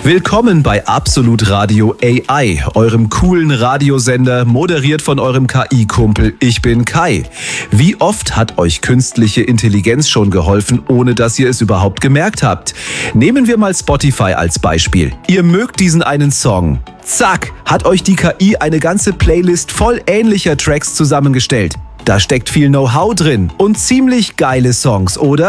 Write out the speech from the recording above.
Willkommen bei Absolut Radio AI, eurem coolen Radiosender, moderiert von eurem KI-Kumpel. Ich bin Kai. Wie oft hat euch künstliche Intelligenz schon geholfen, ohne dass ihr es überhaupt gemerkt habt? Nehmen wir mal Spotify als Beispiel. Ihr mögt diesen einen Song. Zack, hat euch die KI eine ganze Playlist voll ähnlicher Tracks zusammengestellt. Da steckt viel Know-how drin und ziemlich geile Songs, oder?